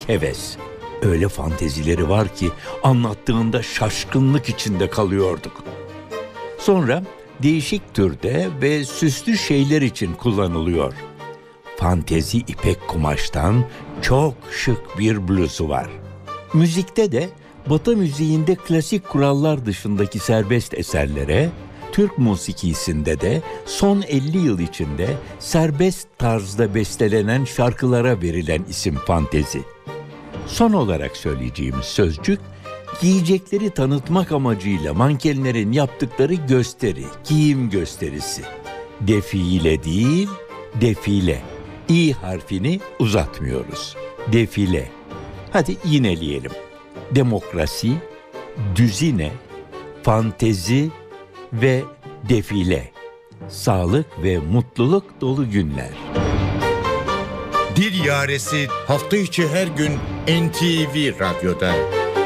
heves. Öyle fantezileri var ki anlattığında şaşkınlık içinde kalıyorduk. Sonra değişik türde ve süslü şeyler için kullanılıyor. Fantezi ipek kumaştan çok şık bir bluzu var. Müzikte de Batı müziğinde klasik kurallar dışındaki serbest eserlere, Türk musikisinde de son 50 yıl içinde serbest tarzda bestelenen şarkılara verilen isim fantezi. Son olarak söyleyeceğimiz sözcük, giyecekleri tanıtmak amacıyla mankenlerin yaptıkları gösteri, giyim gösterisi. Defile değil, defile. İ harfini uzatmıyoruz. Defile. Hadi yineleyelim. Demokrasi, düzine, fantezi ve defile. Sağlık ve mutluluk dolu günler. Dil Yaresi hafta içi her gün NTV Radyo'da.